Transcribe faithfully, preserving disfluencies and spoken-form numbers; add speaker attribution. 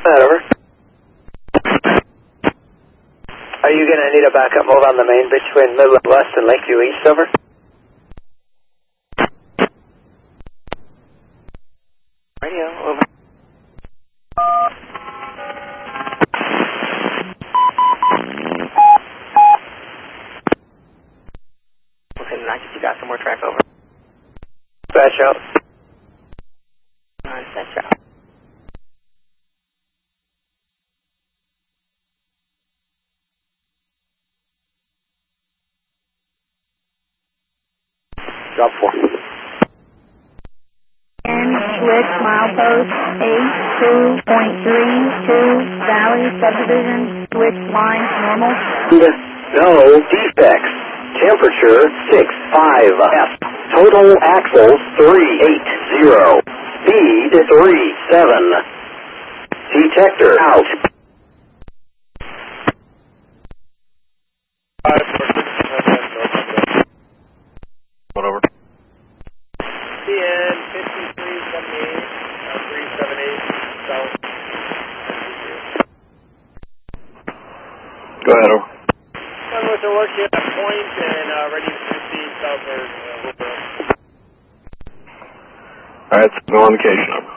Speaker 1: Over. Are you going to need a backup mode on the main between Midland West and Lakeview East, over? Radio, over. Okay, nice. You got some more track, over. Dispatch out. Uh, dispatch out. Drop four.
Speaker 2: And switch milepost eight two point three two Valley subdivision, switch line normal.
Speaker 1: No defects. Temperature six five F. Total axles three eight zero. Speed three seven. Detector out.
Speaker 3: One over.
Speaker 4: C N fifty-three seventy-eight, three seventy-eight, south.
Speaker 3: Go ahead, over.
Speaker 4: One with the work at point and uh, ready to proceed southward. Uh,
Speaker 3: All right, so no indication, over.